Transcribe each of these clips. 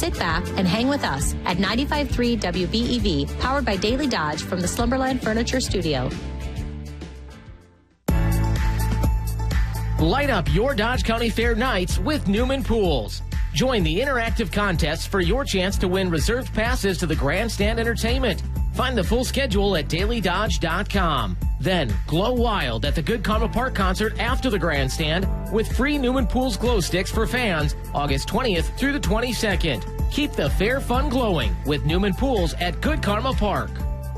sit back and hang with us at 95.3 WBEV, powered by Daily Dodge from the Slumberland Furniture Studio. Light up your Dodge County Fair nights with Newman Pools. Join the interactive contest for your chance to win reserved passes to the Grandstand Entertainment. Find the full schedule at dailydodge.com. Then glow wild at the Good Karma Park concert after the Grandstand with free Newman Pools glow sticks for fans August 20th through the 22nd. Keep the fair fun glowing with Newman Pools at Good Karma Park.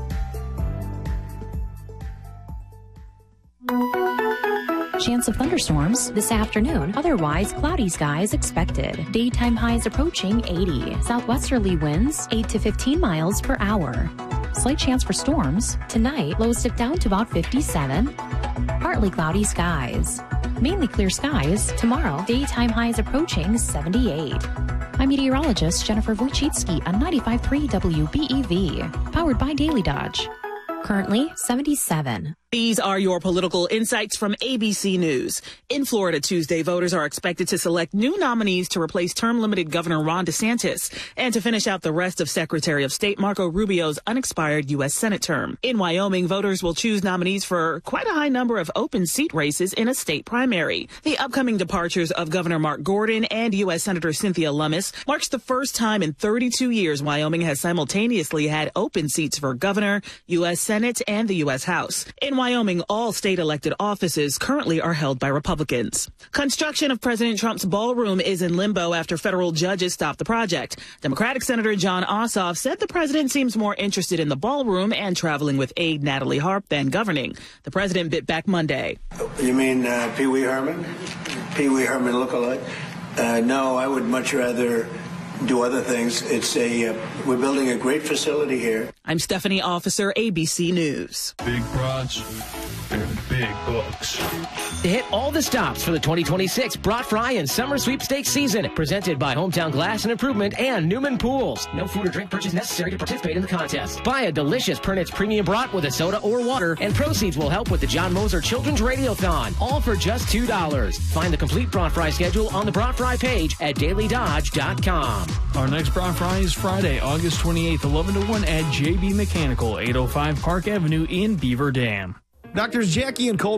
Chance of thunderstorms this afternoon. Otherwise, cloudy skies expected. Daytime highs approaching 80. Southwesterly winds 8 to 15 miles per hour. Slight chance for storms. Tonight, lows dip down to about 57. Partly cloudy skies. Mainly clear skies. Tomorrow, daytime highs approaching 78. I'm meteorologist Jennifer Wojcicki on 95.3 WBEV. Powered by Daily Dodge. Currently 77. These are your political insights from ABC News. In Florida Tuesday, voters are expected to select new nominees to replace term-limited Governor Ron DeSantis and to finish out the rest of Secretary of State Marco Rubio's unexpired U.S. Senate term. In Wyoming, voters will choose nominees for quite a high number of open seat races in a state primary. The upcoming departures of Governor Mark Gordon and U.S. Senator Cynthia Lummis marks the first time in 32 years Wyoming has simultaneously had open seats for governor, U.S. Senate, and the U.S. House. In Wyoming, all state elected offices currently are held by Republicans. Construction of President Trump's ballroom is in limbo after federal judges stopped the project. Democratic Senator Jon Ossoff said the president seems more interested in the ballroom and traveling with aide Natalie Harp than governing. The president bit back Monday. You mean Pee Wee Herman? Pee Wee Herman lookalike? No, I would much rather do other things. We're building a great facility here. I'm Stephanie Officer, ABC News. Big broads and big bucks. Hit all the stops for the 2026 Brat Fry and Summer Sweepstakes season, presented by Hometown Glass and Improvement and Newman Pools. No food or drink purchase necessary to participate in the contest. Buy a delicious Pernitz Premium Brat with a soda or water, and proceeds will help with the John Moser Children's Radiothon, all for just $2. Find the complete Brat Fry schedule on the Brat Fry page at dailydodge.com. Our next Brat Fry is Friday, August 28th, 11 to 1 at JB Mechanical, 805 Park Avenue in Beaver Dam. Doctors Jackie and Cole